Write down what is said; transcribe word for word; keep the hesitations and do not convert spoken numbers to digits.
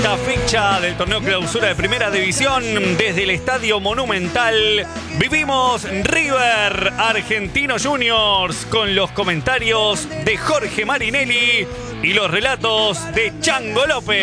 sexta fecha del torneo clausura de Primera División desde el Estadio Monumental. Vivimos River Argentino Juniors con los comentarios de Jorge Marinelli y los relatos de Chango López.